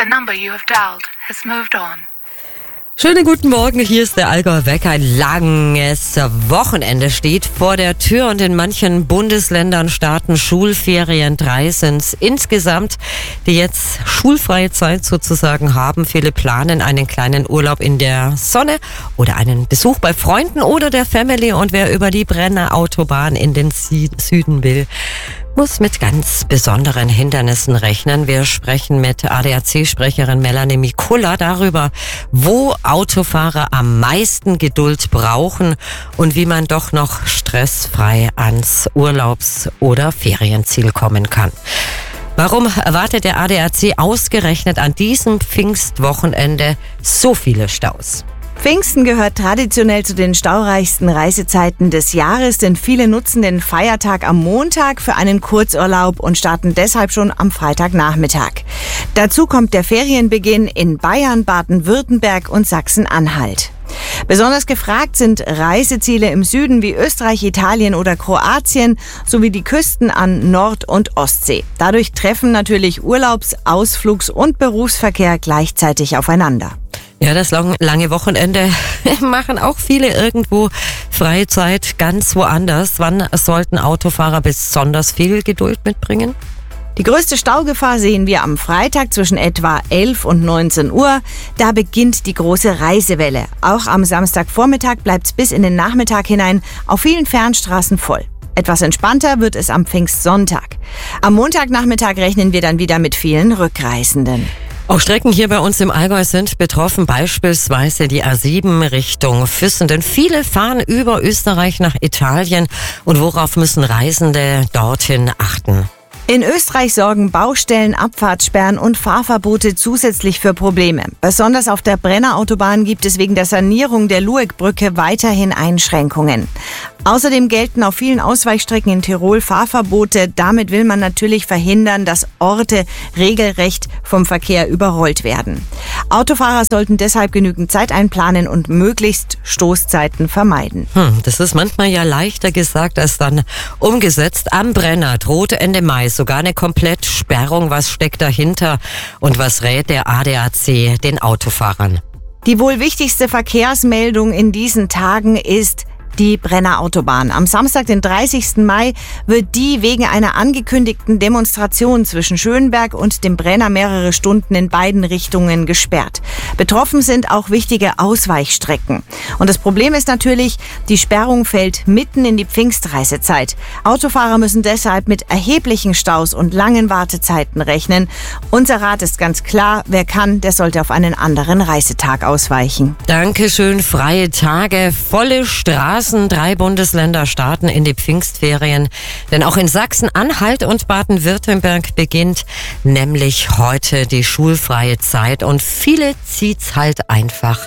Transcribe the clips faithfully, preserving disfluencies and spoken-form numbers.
number you have dialed has moved on. Schönen guten Morgen, hier ist der Allgäuer Wecker. Ein langes Wochenende steht vor der Tür und in manchen Bundesländern starten Schulferien. Drei sind insgesamt, die jetzt schulfreie Zeit sozusagen haben. Viele planen einen kleinen Urlaub in der Sonne oder einen Besuch bei Freunden oder der Family. Und wer über die Brenner Autobahn in den Süden will, muss mit ganz besonderen Hindernissen rechnen. Wir sprechen mit A D A C-Sprecherin Melanie Mikula darüber, wo Autofahrer am meisten Geduld brauchen und wie man doch noch stressfrei ans Urlaubs- oder Ferienziel kommen kann. Warum erwartet der A D A C ausgerechnet an diesem Pfingstwochenende so viele Staus? Pfingsten gehört traditionell zu den staureichsten Reisezeiten des Jahres, denn viele nutzen den Feiertag am Montag für einen Kurzurlaub und starten deshalb schon am Freitagnachmittag. Dazu kommt der Ferienbeginn in Bayern, Baden-Württemberg und Sachsen-Anhalt. Besonders gefragt sind Reiseziele im Süden wie Österreich, Italien oder Kroatien sowie die Küsten an Nord- und Ostsee. Dadurch treffen natürlich Urlaubs-, Ausflugs- und Berufsverkehr gleichzeitig aufeinander. Ja, das lang, lange Wochenende machen auch viele irgendwo Freizeit ganz woanders. Wann sollten Autofahrer besonders viel Geduld mitbringen? Die größte Staugefahr sehen wir am Freitag zwischen etwa elf und neunzehn Uhr. Da beginnt die große Reisewelle. Auch am Samstagvormittag bleibt es bis in den Nachmittag hinein auf vielen Fernstraßen voll. Etwas entspannter wird es am Pfingstsonntag. Am Montagnachmittag rechnen wir dann wieder mit vielen Rückreisenden. Auch Strecken hier bei uns im Allgäu sind betroffen, beispielsweise die A sieben Richtung Füssen. Denn viele fahren über Österreich nach Italien. Und worauf müssen Reisende dorthin achten? In Österreich sorgen Baustellen, Abfahrtssperren und Fahrverbote zusätzlich für Probleme. Besonders auf der Brenner Autobahn gibt es wegen der Sanierung der Lueckbrücke weiterhin Einschränkungen. Außerdem gelten auf vielen Ausweichstrecken in Tirol Fahrverbote. Damit will man natürlich verhindern, dass Orte regelrecht vom Verkehr überrollt werden. Autofahrer sollten deshalb genügend Zeit einplanen und möglichst Stoßzeiten vermeiden. Hm, das ist manchmal ja leichter gesagt als dann umgesetzt. Am Brenner droht Ende Mai sogar eine Komplettsperrung. Was steckt dahinter und was rät der A D A C den Autofahrern? Die wohl wichtigste Verkehrsmeldung in diesen Tagen ist die Brenner Autobahn. Am Samstag, den dreißigsten Mai, wird die wegen einer angekündigten Demonstration zwischen Schönberg und dem Brenner mehrere Stunden in beiden Richtungen gesperrt. Betroffen sind auch wichtige Ausweichstrecken. Und das Problem ist natürlich, die Sperrung fällt mitten in die Pfingstreisezeit. Autofahrer müssen deshalb mit erheblichen Staus und langen Wartezeiten rechnen. Unser Rat ist ganz klar, wer kann, der sollte auf einen anderen Reisetag ausweichen. Dankeschön, freie Tage, volle Straßen. Drei Bundesländer starten in die Pfingstferien, denn auch in Sachsen-Anhalt und Baden-Württemberg beginnt nämlich heute die schulfreie Zeit und viele zieht's halt einfach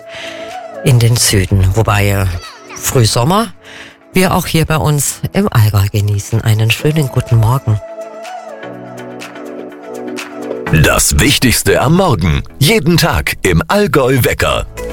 in den Süden. Wobei Frühsommer wir auch hier bei uns im Allgäu genießen. Einen schönen guten Morgen. Das Wichtigste am Morgen. Jeden Tag im Allgäu Wecker.